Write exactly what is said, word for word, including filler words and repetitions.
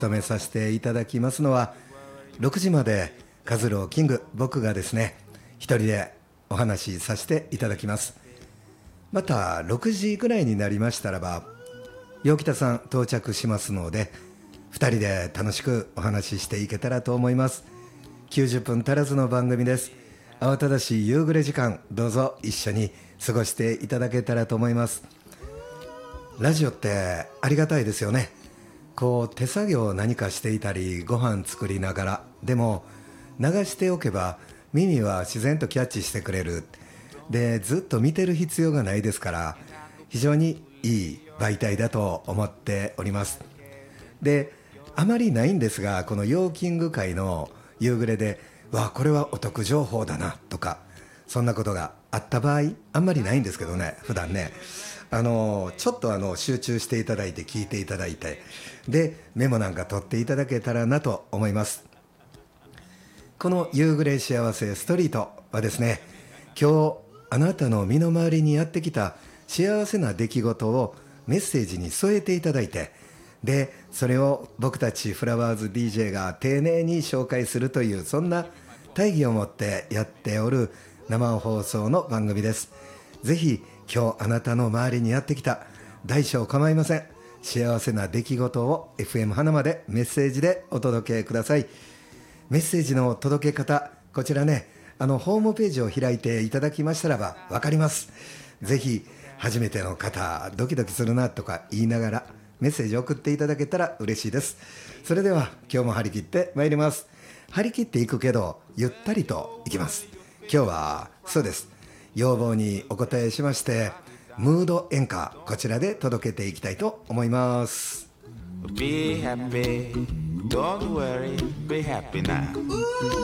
務めさせていただきますのは、ろくじまでカズローキング、僕がですね一人でお話しさせていただきます。またろくじぐらいになりましたらば、陽北さん到着しますので、ふたりで楽しくお話ししていけたらと思います。きゅうじゅっぷん足らずの番組です。慌ただしい夕暮れ時間、どうぞ一緒に過ごしていただけたらと思います。ラジオってありがたいですよね。こう手作業何かしていたり、ご飯作りながらでも流しておけば耳は自然とキャッチしてくれる。で、ずっと見てる必要がないですから、非常にいい媒体だと思っております。で、あまりないんですが、このヨーキング界の夕暮れで、わあこれはお得情報だなとか、そんなことがあった場合あんまりないんですけどね、普段ね、あのちょっとあの集中していただいて聞いていただいて、でメモなんか取っていただけたらなと思います。この夕暮れ幸せストリートはですね、今日あなたの身の回りにやってきた幸せな出来事をメッセージに添えていただいて、でそれを僕たちフラワーズ ディージェー が丁寧に紹介するという、そんな大義を持ってやっておる生放送の番組です。ぜひ今日あなたの周りにやってきた大小構いません、幸せな出来事を エフエム 花までメッセージでお届けください。メッセージの届け方、こちらね、あのホームページを開いていただきましたらば分かります。ぜひ初めての方、ドキドキするなとか言いながらメッセージを送っていただけたら嬉しいです。それでは今日も張り切ってまいります。張り切っていくけどゆったりといきます。今日はそうです、要望にお答えしまして、ムード演歌、こちらで届けていきたいと思います。 Be happy, don't worry, be happy now.